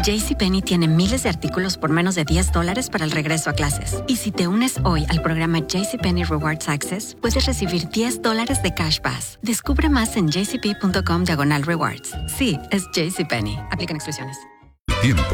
JCPenney tiene miles de artículos por menos de $10 para el regreso a clases. Y si te unes hoy al programa JCPenney Rewards Access, puedes recibir $10 de Cash Pass. Descubre más en jcp.com/rewards. Sí, es JCPenney. Aplican exclusiones. Tiempo